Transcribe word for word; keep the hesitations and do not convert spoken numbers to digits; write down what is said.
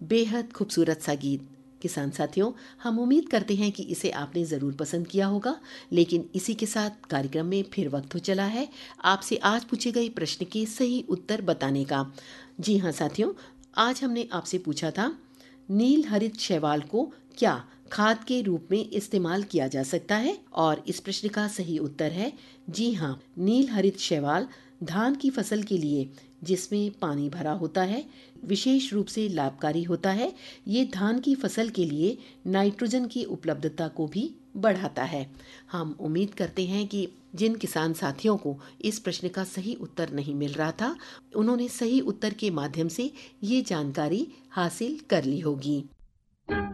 बेहद खूबसूरत सा गीत। किसान साथियों, हम उम्मीद करते हैं कि इसे आपने ज़रूर पसंद किया होगा। लेकिन इसी के साथ कार्यक्रम में फिर वक्त हो चला है आपसे आज पूछे गए प्रश्न के सही उत्तर बताने का। जी हाँ साथियों, आज हमने आपसे पूछा था, नील हरित शैवाल को क्या खाद के रूप में इस्तेमाल किया जा सकता है? और इस प्रश्न का सही उत्तर है जी हाँ, नील हरित शैवाल धान की फसल के लिए, जिसमें पानी भरा होता है, विशेष रूप से लाभकारी होता है। ये धान की फसल के लिए नाइट्रोजन की उपलब्धता को भी बढ़ाता है। हम उम्मीद करते हैं कि जिन किसान साथियों को इस प्रश्न का सही उत्तर नहीं मिल रहा था, उन्होंने सही उत्तर के माध्यम से ये जानकारी हासिल कर ली होगी।